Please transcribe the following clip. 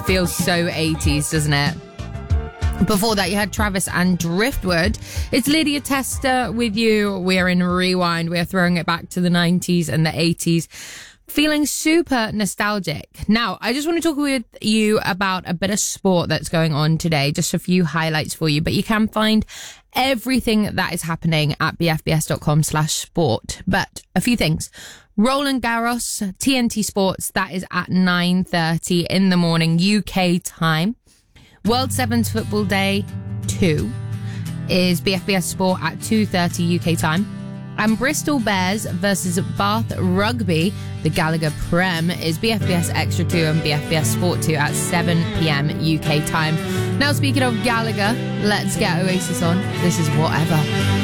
Feels so 80s, doesn't it? Before that, you had Travis and Driftwood. It's Lydia Tester with you. We're in Rewind. We're throwing it back to the 90s and the 80s. Feeling super nostalgic. Now, I just want to talk with you about a bit of sport that's going on today. Just a few highlights for you, but you can find everything that is happening at bfbs.com/sport. But a few things. Roland Garros, TNT Sports, that is at 9:30 in the morning, UK time. World Sevens Football Day 2 is BFBS Sport at 2:30 UK time. And Bristol Bears versus Bath Rugby, the Gallagher Prem, is BFBS Extra 2 and BFBS Sport 2 at 7 p.m. UK time. Now, speaking of Gallagher, let's get Oasis on. This is Whatever.